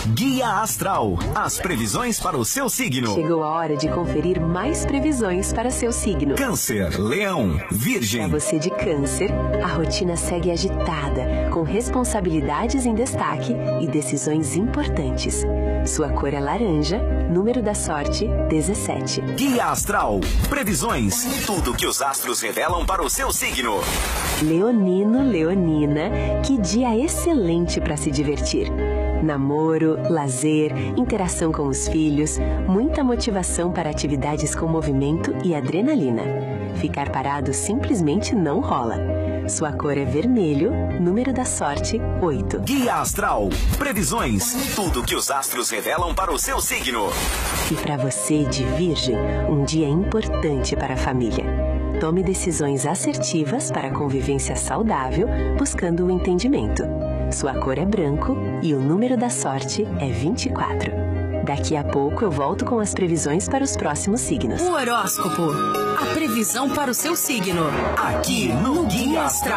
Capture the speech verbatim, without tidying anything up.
Guia Astral. As previsões para o seu signo. Chegou a hora de conferir mais previsões para seu signo. Câncer, Leão, Virgem. Para você de Câncer, a rotina segue agitada, com responsabilidades em destaque e decisões importantes. Sua cor é laranja, número da sorte dezessete. Guia Astral. Previsões. Tudo que os astros revelam para o seu signo. Leonino, Leonina, que dia excelente para se divertir. Namoro, lazer, interação com os filhos, muita motivação para atividades com movimento e adrenalina. Ficar parado simplesmente não rola. Sua cor é vermelho, número da sorte oito. Guia Astral. Previsões. Tudo que os astros revelam para o seu signo. E para você de Virgem, um dia importante para a família. Tome decisões assertivas para a convivência saudável, buscando o entendimento. Sua cor é branco e o número da sorte é vinte e quatro. Daqui a pouco eu volto com as previsões para os próximos signos. O horóscopo. A previsão para o seu signo. Aqui no Guia Astral.